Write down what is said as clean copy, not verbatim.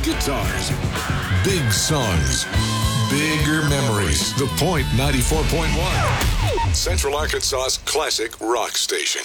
guitars, big songs, bigger memories. The Point 94.1, Central Arkansas's classic rock station.